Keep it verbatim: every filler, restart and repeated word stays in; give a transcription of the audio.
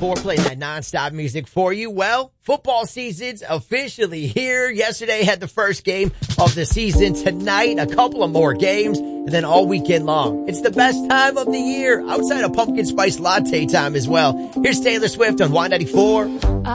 four, playing that nonstop music for you. Well, football season's officially here. Yesterday had the first game of the season. Tonight, a couple of more games, and then all weekend long. It's the best time of the year, outside of pumpkin spice latte time as well. Here's Taylor Swift on Y ninety-four.